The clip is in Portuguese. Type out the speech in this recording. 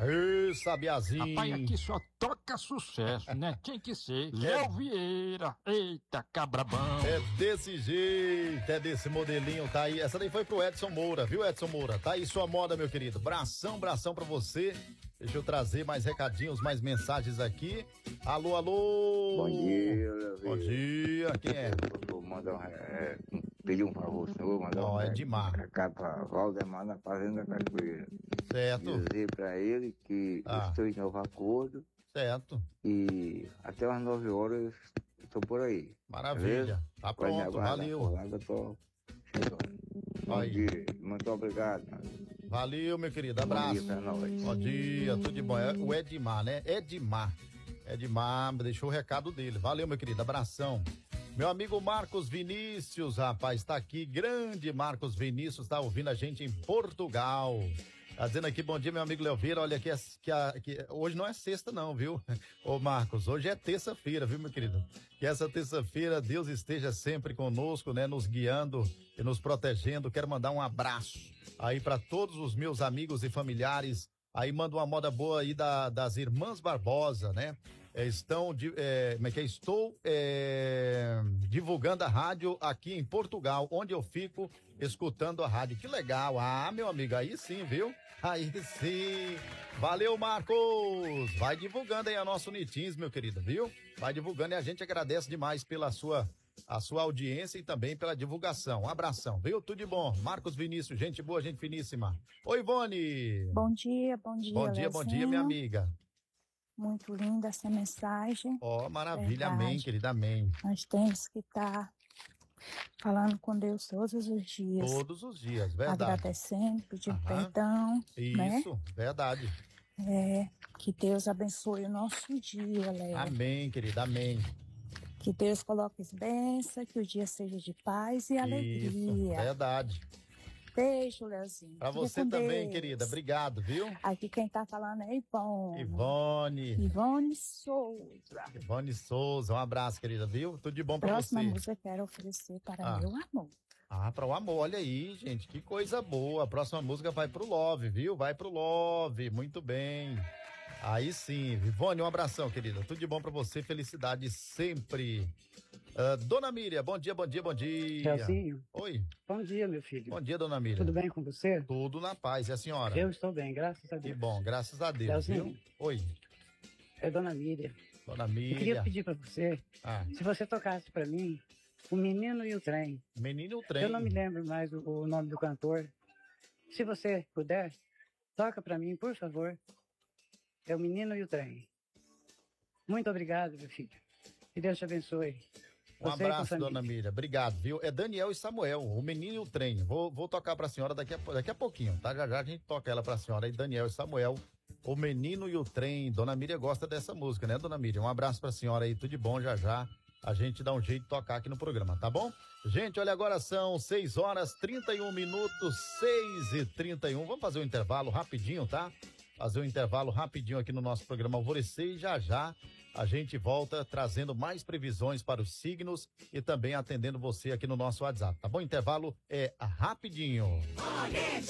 Ê, Sabiazinho. Rapaz, aqui só toca sucesso, né? Tinha que ser. Léo Vieira. Eita, cabrabão. É desse jeito, é desse modelinho, tá aí. Essa daí foi pro Edson Moura, viu, Edson Moura? Tá aí sua moda, meu querido. Bração pra você. Deixa eu trazer mais recadinhos, mais mensagens aqui. Alô, alô. Bom dia, Bom dia, quem é? Vou mandar pedir um favor, senhor, mandar Ó, Edmar. recado para Valdemar na Fazenda Cachoeira. Certo. Dizer para ele que estou em novo acordo. Certo. E até umas 9 horas estou por aí. Maravilha. Beleza? Tá pronto, valeu. Por lá que eu tô chegando. Bom dia, muito obrigado. Valeu, meu querido, abraço. Bom dia pra nós. Bom dia, tudo de bom. É o Edmar, né? Edmar, deixou o recado dele. Valeu, meu querido, abração. Meu amigo Marcos Vinícius, rapaz, tá aqui, grande Marcos Vinícius, tá ouvindo a gente em Portugal. Tá dizendo aqui, bom dia, meu amigo Leoveira, olha aqui, que hoje não é sexta não, viu? Ô Marcos, hoje é terça-feira, viu, meu querido? Que essa terça-feira Deus esteja sempre conosco, né, nos guiando e nos protegendo. Quero mandar um abraço aí para todos os meus amigos e familiares. Aí manda uma moda boa aí das Irmãs Barbosa, né? Estou divulgando a rádio aqui em Portugal, onde eu fico escutando a rádio. Que legal. Ah, meu amigo, aí sim, viu? Aí sim. Valeu, Marcos. Vai divulgando aí a nossa Unitins, meu querido, viu? Vai divulgando e a gente agradece demais pela sua audiência e também pela divulgação. Um abração, viu? Tudo de bom. Marcos Vinícius, gente boa, gente finíssima. Oi, Ivone. Bom dia, Bom dia, minha amiga. Muito linda essa mensagem. Ó, maravilha, Verdade. amém, querida, amém. Nós temos que estar falando com Deus todos os dias. Todos os dias, verdade. Agradecendo, pedindo perdão. Isso, né? Verdade. Que Deus abençoe o nosso dia, Léo. Amém, querida, amém. Que Deus coloque as bênçãos, que o dia seja de paz e alegria. Isso, verdade. Beijo, Leozinho. Pra você também, querida. Obrigado, viu? Aqui quem tá falando é Ivone. Ivone Souza. Ivone Souza, um abraço, querida, viu? Tudo de bom pra Próxima você. música que eu quero oferecer para meu amor. Para o amor, olha aí, gente, que coisa boa. A próxima música vai pro Love, viu? Vai pro Love, muito bem. Aí sim, Ivone, um abração, querida. Tudo de bom pra você, felicidade sempre. Dona Miriam, bom dia. Gelsinho. Oi. Bom dia, meu filho. Bom dia, dona Miriam. Tudo bem com você? Tudo na paz, e a senhora? Eu estou bem, graças a Deus. Que bom, graças a Deus, Gelsinho. viu? Oi. É Dona Miriam. Dona Miriam. Eu queria pedir pra você, se você tocasse pra mim, O Menino e o Trem. Menino e o Trem. Eu não me lembro mais o nome do cantor. Se você puder, toca pra mim, por favor. É O Menino e o Trem. Muito obrigado, meu filho. Que Deus te abençoe. Um abraço, dona Miriam. Obrigado, viu? É Daniel e Samuel, O Menino e o Trem. Vou tocar pra senhora daqui a pouquinho, tá? Já a gente toca ela pra senhora aí, Daniel e Samuel, O Menino e o Trem. Dona Miriam gosta dessa música, né, dona Miriam? Um abraço pra senhora aí, tudo de bom, já. A gente dá um jeito de tocar aqui no programa, tá bom? Gente, olha, agora são 6h31, 6h31. Vamos fazer um intervalo rapidinho, tá? Fazer um intervalo rapidinho aqui no nosso programa Alvorecer e já a gente volta trazendo mais previsões para os signos e também atendendo você aqui no nosso WhatsApp, tá bom? Intervalo é rapidinho.